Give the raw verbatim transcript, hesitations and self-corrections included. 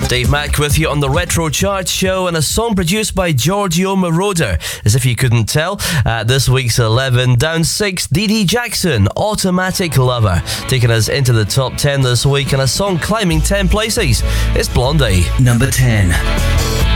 Dave Mack with you on the Retro Chart Show, and a song produced by Giorgio Moroder. As if you couldn't tell, at this week's eleven, down six, Dee Dee Jackson, Automatic Lover, taking us into the top ten this week, and a song climbing ten places. It's Blondie. Number ten.